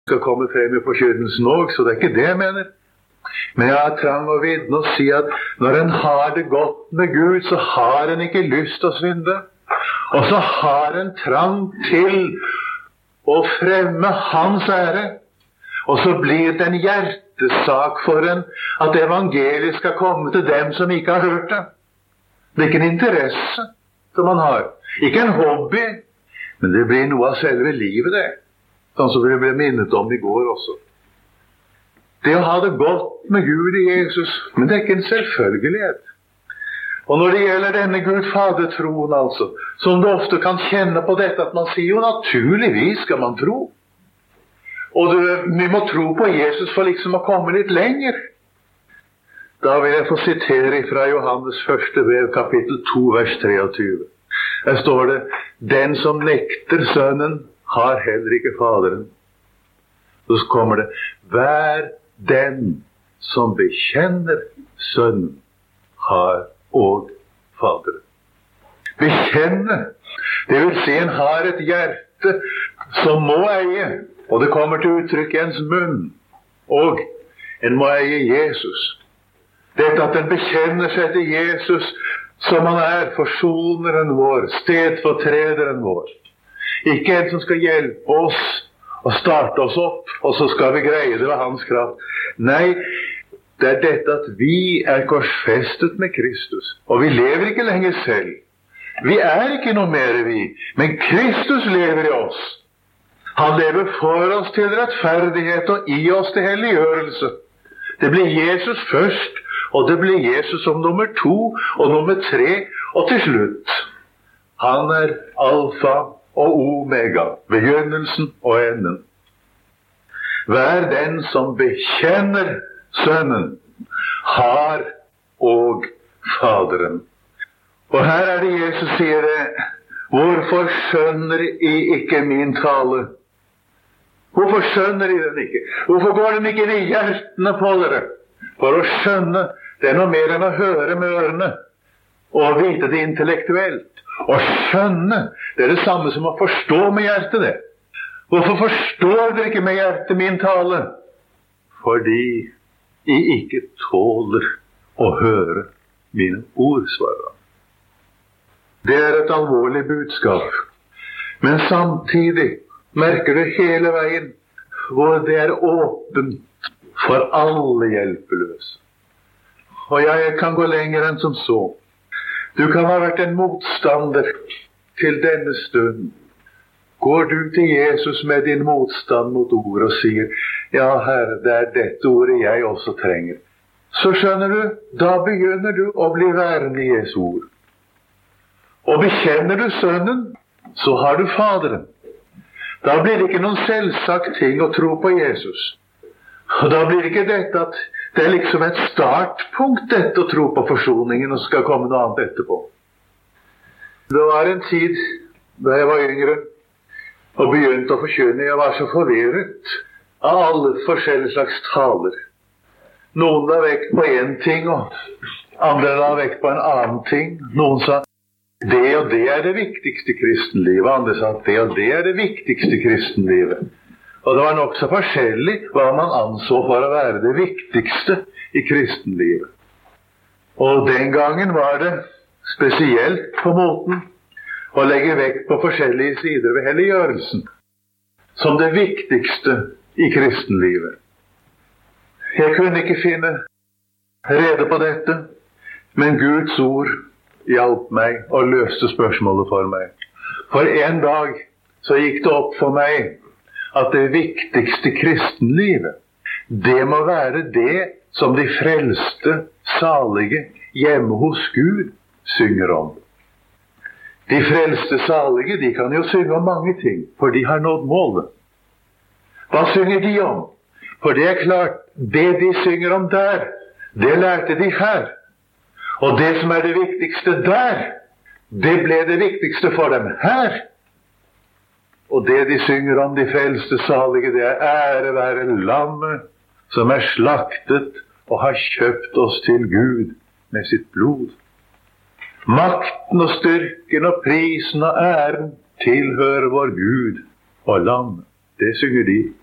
skal komme frem i forkynnelsen også, så det ikke det jeg mener. Men jeg har trang å vitne og si at når en har det godt med Gud, så har en ikke lyst til å synde. Og så har en trang til å fremme hans ære. Og så blir det en hjertesak for en at evangeliet skal komme til dem som ikke har hørt det. Det er ikke en interesse som man har. Ikke en hobby, men det blir noe av selve livet det. Sånn som vi ble minnet om i går også. Det å ha det godt med Gud i Jesus, men det er ikke en selvfølgelighet. Og når det gjelder denne Gud Fader-troen altså, som du ofte kan kjenne på dette, at man sier jo naturligvis skal man tro. Og vi må tro på Jesus for liksom å komme litt lenger. Da vil jeg få sitere fra Johannes første brev, kapittel 2, vers 23. Der står det, den som nekter sønnen, har heller ikke faderen. Så kommer det, hver den som bekjenner sønnen, har og faderen. Bekjenne, det vil si en har et hjerte som må eie, og det kommer til uttrykk i ens munn, og en må eie Jesus. Dette at en bekjenner seg til Jesus som han er, forsoneren vår, stedfortrederen vår. Ikke en som skal hjelpe oss og starte oss opp, og så skal vi greie det ved hans kraft. Nei, det er dette at vi er korsfestet med Kristus, og vi lever ikke lenger selv. Vi er ikke noe mer vi, men Kristus lever i oss. Han lever for oss til rettferdighet og i oss til helliggjørelse. Det blir Jesus først, og det blir Jesus som nummer 2 og nummer 3, og til slutt. Han er alfa og omega, begynnelsen og enden. Hver den som bekjenner sønnen, har og faderen. Og her er det Jesus sier det, hvorfor skjønner I ikke min tale? Hvorfor skjønner I den ikke? Hvorfor går den ikke inn I hjertene på dere? For å skjønne, det er noe mer enn å høre med ørene, og vite det intellektuelt. Å skjønne, det er det samme som å forstå med hjertet det. Hvorfor forstår dere ikke med hjertet min tale? Fordi I ikke tåler å høre mine ord, svarer han. Det er et alvorlig budskap. Men samtidig merker du hele veien hvor det er åpent for alle hjelpeløse. Og jeg kan gå lenger enn som så. Du kan ha vært en motstander til denne stund. Går du til Jesus med din motstand mot ord og sier, ja, Herre, det er dette ordet jeg også trenger. Så skjønner du, da begynner du å bli værende i Jesu ord. Og bekjenner du sønnen, så har du faderen. Da blir det ikke noen selvsagt ting å tro på Jesus. Og da blir det ikke dette at det er liksom et startpunkt dette å tro på forsoningen, og skal komme noe annet etterpå. Det var en tid da jeg var yngre og begynte å forkynne. Jeg var så forvirret av alle forskjellige slags taler. Noen la vekt på en ting, og andre la vekt på en annen ting. Noen sa det og det er det viktigste kristenlivet. Andre sa at det og det er det viktigste kristenlivet. Og det var nok så forskjellig hva man anså for å være det viktigste i kristenlivet. Og den gangen var det spesielt på moten å legge vekt på forskjellige sider ved helliggjørelsen som det viktigste i kristenlivet. Jeg kunne ikke finne rede på dette, men Guds ord hjalp meg og løste spørsmålet for meg. For en dag så gikk det opp for meg at det viktigste kristenlivet, det må være det som de frelste, salige, hjemme hos Gud synger om. De frelste salige, de kan jo synge om mange ting, for de har nådd målet. Hva synger de om? For det er klart, det de synger om der, det lærte de her. Og det som er det viktigste der, det ble det viktigste for dem her. Og det de synger om de frelste salige, det er ære være lammet som er slaktet og har kjøpt oss til Gud med sitt blod. Makten og styrken og prisen og æren tilhører vår Gud og lammet. Det synger de.